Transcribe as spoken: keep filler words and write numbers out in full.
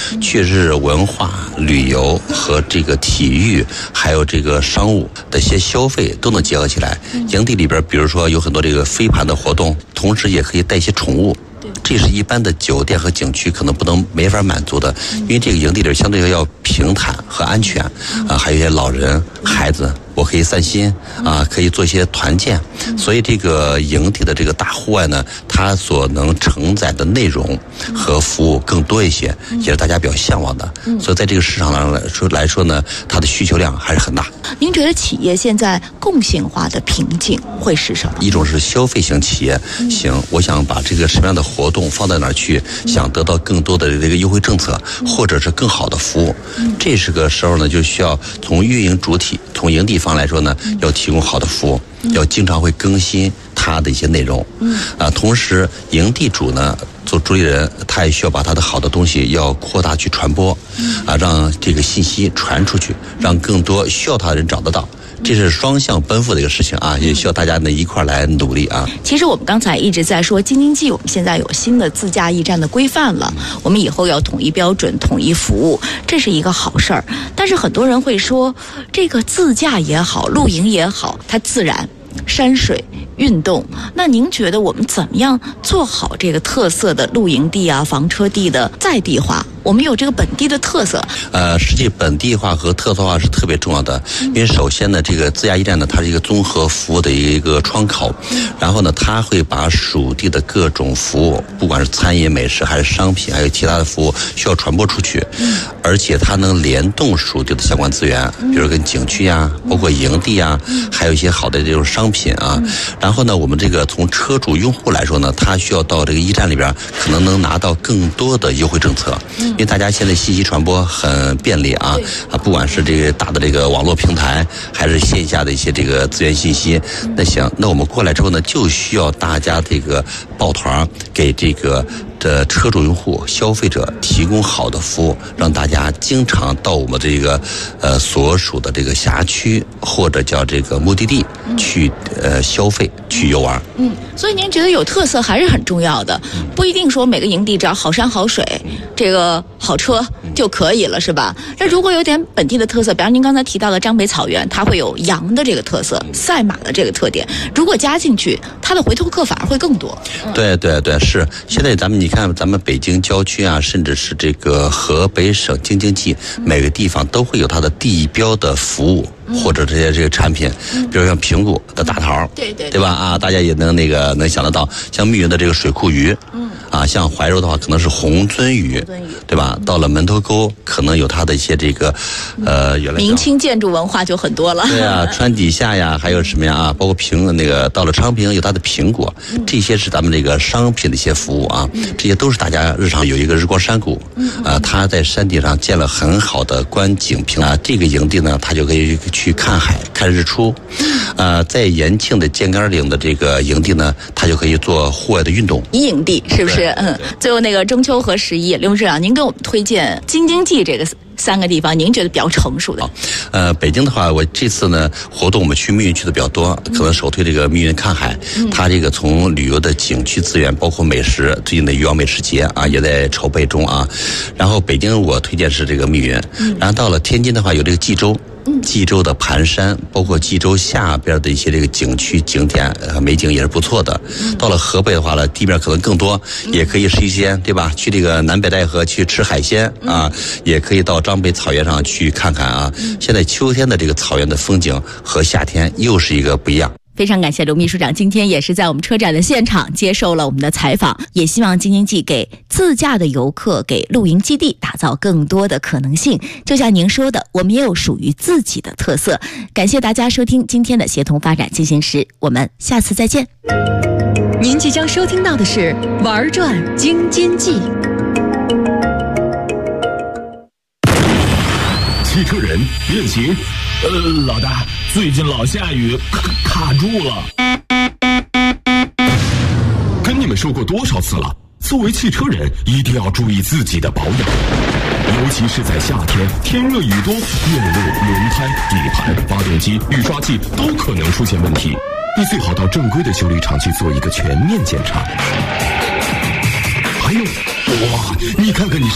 确实是文化、旅游和这个体育，还有这个商务的一些消费都能结合起来。营地里边，比如说有很多这个飞盘的活动，同时也可以带一些宠物。这是一般的酒店和景区可能不能没法满足的，因为这个营地里相对要平坦和安全啊，还有一些老人、孩子。我可以散心啊，可以做一些团建，所以这个营地的这个大户外呢，它所能承载的内容和服务更多一些，也是大家比较向往的。所以在这个市场上来说来说呢，它的需求量还是很大。 您觉得企业现在共性化的瓶颈会是什么？ 一种是消费型企业型，我想把这个什么样的活动放在哪儿去，想得到更多的这个优惠政策，或者是更好的服务。这是个时候呢，就需要从运营主体，从营地方来说呢，要提供好的服务，要经常会更新它的一些内容。啊，同时营地主呢，做主理人，他也需要把他的好的东西要扩大去传播，啊，让这个信息传出去，让更多需要他的人找得到。这是双向奔赴的一个事情啊，也需要大家呢一块来努力啊。 其实我们刚才一直在说京津冀，我们现在有新的自驾驿站的规范了，我们以后要统一标准、统一服务，这是一个好事儿。但是很多人会说，这个自驾也好，露营也好，它自然。山水运动，那您觉得我们怎么样做好这个特色的露营地啊、房车地的在地化？我们有这个本地的特色。 呃，实际本地化和特色化是特别重要的，因为首先呢，这个自驾驿站呢，它是一个综合服务的一个窗口，然后呢，它会把属地的各种服务，不管是餐饮、美食还是商品，还有其他的服务，需要传播出去，而且它能联动属地的相关资源，比如跟景区呀、包括营地啊，还有一些好的这种商品啊。然后呢，我们这个从车主用户来说呢，他需要到这个驿站里边，可能能拿到更多的优惠政策。因为大家现在信息传播很便利啊，啊，不管是这个大的这个网络平台，还是线下的一些这个资源信息，那行，那我们过来之后呢，就需要大家这个抱团给这个的车主用户、消费者提供好的服务，让大家经常到我们这个呃所属的这个辖区或者叫这个目的地去呃消费、去游玩。 嗯，所以您觉得有特色还是很重要的，不一定说每个营地只要好山好水，这个好车就可以了，是吧？那如果有点本地的特色，比方您刚才提到的张北草原，它会有羊的这个特色、赛马的这个特点，如果加进去，它的回头客反而会更多。 嗯、对对对，是。现在咱们你看，咱们北京郊区啊，甚至是这个河北省京津冀，每个地方都会有它的地标的服务。或者这些这个产品，比如像平谷的大桃， 对对， 对吧？啊，大家也能那个能想得到，像密云的这个水库鱼，嗯，啊，像怀柔的话可能是红鳟鱼，对吧？到了门头沟，可能有它的一些这个，呃，原来明清建筑文化就很多了。 对啊，川底下呀，还有什么呀？啊，包括平那个到了昌平有它的苹果，这些是咱们这个商品的一些服务啊，这些都是大家日常有一个日光山谷，啊，它在山顶上建了很好的观景屏啊，这个营地呢，它就可以去看海、看日出。呃，在延庆的尖杆岭的这个营地呢，它就可以做户外的运动。 营地是不是？嗯，最后那个中秋和十一，刘市长，您给我们推荐京津冀这个三个地方，您觉得比较成熟的？ 呃，北京的话，我这次呢活动我们去密云去的比较多，可能首推这个密云看海，嗯、它这个从旅游的景区资源，包括美食，最近的渔王美食节啊也在筹备中啊。然后北京我推荐是这个密云，嗯、然后到了天津的话有这个冀州。冀州的盘山，包括冀州下边的一些这个景区景点、呃、美景也是不错的。到了河北的话呢，地面可能更多，也可以实现，对吧？去这个南北戴河去吃海鲜啊，也可以到张北草原上去看看啊。现在秋天的这个草原的风景和夏天又是一个不一样。 非常感谢刘秘书长今天也是在我们车展的现场接受了我们的采访，也希望京津冀给自驾的游客、给露营基地打造更多的可能性。就像您说的，我们也有属于自己的特色。感谢大家收听今天的协同发展进行时，我们下次再见。 您即将收听到的是玩转京津冀。 汽车人练习。呃，老大，最近老下雨，卡卡住了。跟你们说过多少次了？作为汽车人，一定要注意自己的保养，尤其是在夏天，天热雨多，电路、轮胎、底盘、发动机、雨刷器都可能出现问题。你最好到正规的修理厂去做一个全面检查。还有，哇，你看看你